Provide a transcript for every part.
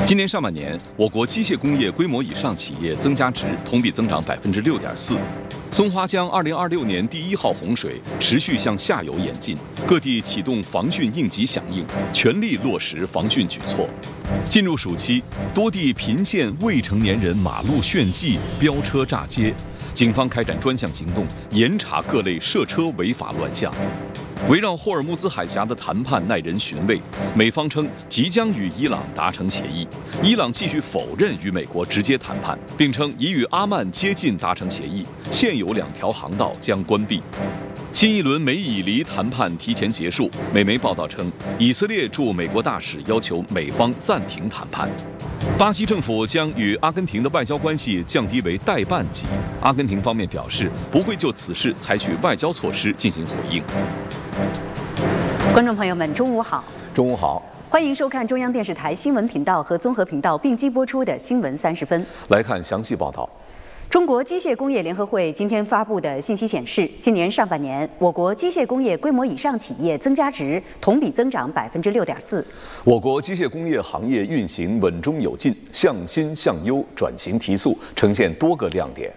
今年上半年，我国机械工业规模以上企业增加值同比增长6.4%。松花江2026年第1号洪水持续向下游演进，各地启动防汛应急响应，全力落实防汛举措。进入暑期，多地频现未成年人马路炫技、飙车炸街，警方开展专项行动，严查各类涉车违法乱象。围绕霍尔木兹海峡的谈判耐人寻味，美方称即将与伊朗达成协议，伊朗继续否认与美国直接谈判，并称已与阿曼接近达成协议，现有2条航道将关闭。新一轮美以黎谈判提前结束，美媒报道称，以色列驻美国大使要求美方暂停谈判。巴西政府将与阿根廷的外交关系降低为代办级，阿根廷方面表示不会就此事采取外交措施进行回应。 观众朋友们，中午好！ 中午好， 欢迎收看中央电视台新闻频道和综合频道并机播出的《新闻30分》。 来看详细报道。 中国机械工业联合会今天发布的信息显示，今年上半年，我国机械工业规模以上企业增加值同比增长6.4%。 我国机械工业行业运行稳中有进，向新向优，转型提速，呈现多个亮点。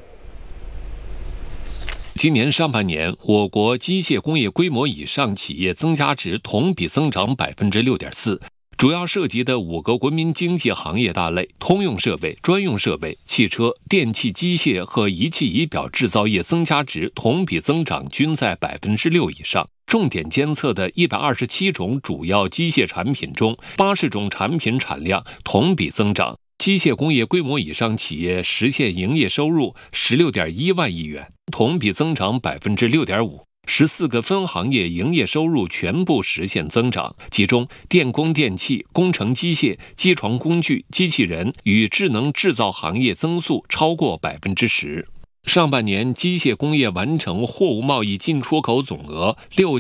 今年上半年，我国机械工业规模以上企业增加值同比增长6.4%，主要涉及的5个国民经济行业大类：通用设备、专用设备、汽车、电气机械和仪器仪表制造业增加值同比增长均在6%以上。重点监测的127种主要机械产品中，80种产品产量同比增长。机械工业规模以上企业实现营业收入16.1万亿元，同比增长6.5%。14个分行业营业收入全部实现增长，其中电工电气、工程机械、机床工具、机器人与智能制造行业增速超过10%。上半年，机械工业完成货物贸易进出口总额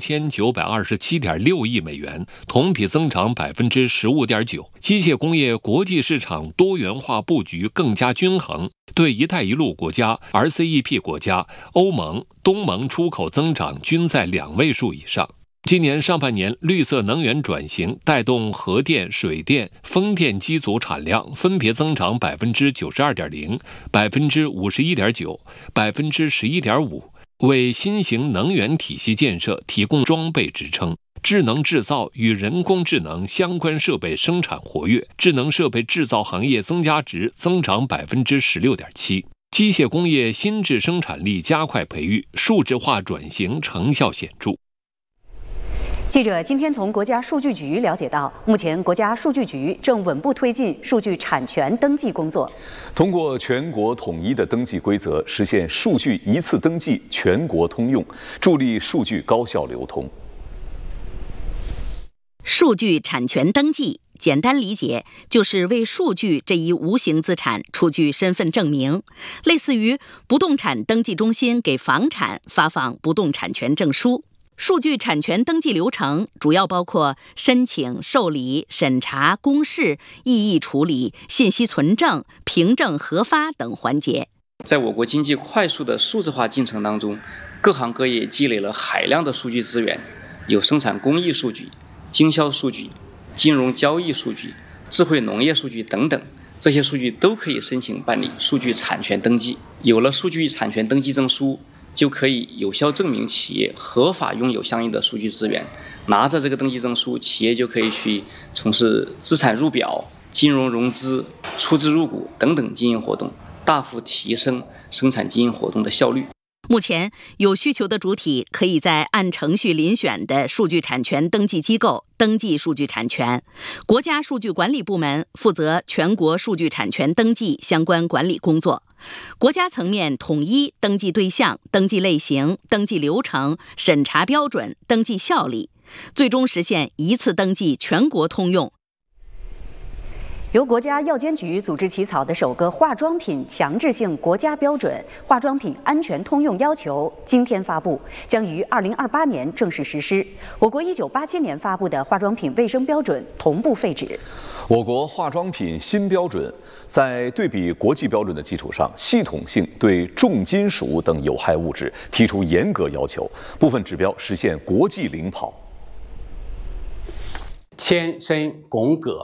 6927.6亿美元，同比增长15.9%。机械工业国际市场多元化布局更加均衡，对“一带一路”国家、RCEP 国家、欧盟、东盟出口增长均在2位数以上。今年上半年，绿色能源转型带动核电、水电、风电机组产量分别增长92.0%、51.9%、11.5%，为新型能源体系建设提供装备支撑。智能制造与人工智能相关设备生产活跃，智能设备制造行业增加值增长16.7%。机械工业新质生产力加快培育，数字化转型成效显著。 记者今天从国家数据局了解到，目前国家数据局正稳步推进数据产权登记工作， 通过全国统一的登记规则，实现数据一次登记、全国通用，助力数据高效流通。 数据产权登记，简单理解就是为数据这一无形资产出具身份证明，类似于不动产登记中心给房产发放不动产权证书。数据产权登记流程主要包括申请、受理、审查、公示、异议处理、信息存证、凭证核发等环节。 在我国经济快速的数字化进程当中，各行各业积累了海量的数据资源，有生产工艺数据、经销数据、金融交易数据、智慧农业数据等等，这些数据都可以申请办理数据产权登记。有了数据产权登记证书，就可以有效证明企业合法拥有相应的数据资源。拿着这个登记证书，企业就可以去从事资产入表、金融融资、出资入股等等经营活动，大幅提升生产经营活动的效率。 目前，有需求的主体可以在按程序遴选的数据产权登记机构登记数据产权。国家数据管理部门负责全国数据产权登记相关管理工作。国家层面统一登记对象、登记类型、登记流程、审查标准、登记效力，最终实现一次登记全国通用。 由国家药监局组织起草的首个化妆品强制性国家标准《化妆品安全通用要求》今天发布，将于2028年正式实施。我国1987年发布的化妆品卫生标准同步废止。 我国化妆品新标准在对比国际标准的基础上，系统性对重金属等有害物质提出严格要求，部分指标实现国际领跑。 铅、砷、汞、铬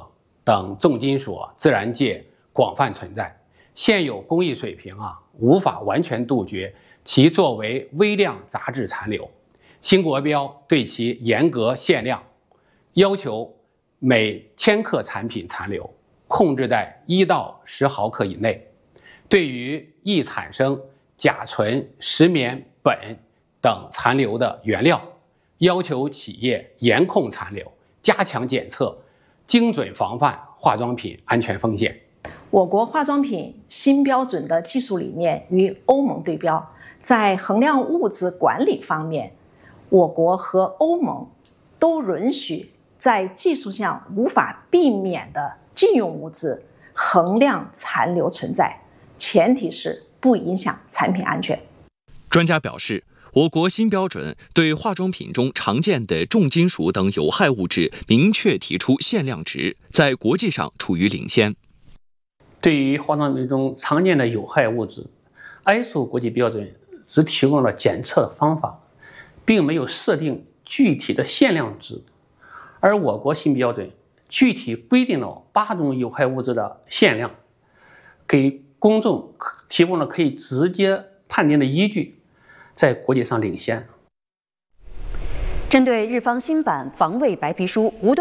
等重金属自然界广泛存在，现有工艺水平无法完全杜绝其作为微量杂质残留。新国标对其严格限量，要求每1000克产品残留控制在1到10毫克以内。对于易产生甲醇、石棉、苯等残留的原料，要求企业严控残留，加强检测，精准防范化妆品安全风险。 我国化妆品新标准的技术理念与欧盟对标，在衡量物质管理方面，我国和欧盟都允许在技术上无法避免的禁用物质衡量残留存在，前提是不影响产品安全。 专家表示，我国新标准对化妆品中常见的重金属等有害物质明确提出限量值，在国际上处于领先。 对于化妆品中常见的有害物质 ，ISO 国际标准只提供了检测的方法，并没有设定具体的限量值，而我国新标准具体规定了8种有害物质的限量，给公众提供了可以直接判定的依据，在国际上领先。 针对日方新版防伪白皮书无端